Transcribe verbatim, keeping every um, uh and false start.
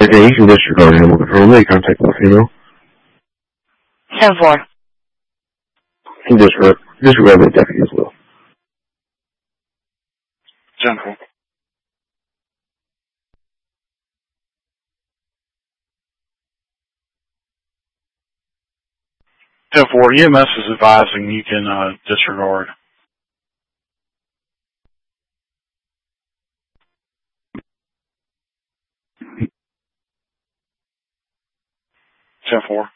Okay, you can disregard animal control. Maybe contact my female. ten four. You can disregard, disregard the deputy as well. ten four. ten four, E M S is advising you can uh, disregard. ten four.